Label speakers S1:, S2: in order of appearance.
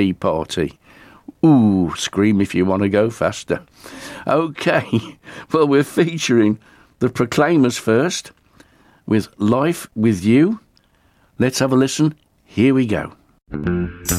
S1: tea party. Ooh, scream if you want to go faster. Okay, well, we're featuring the Proclaimers first with Life With You. Let's have a listen. Here we go.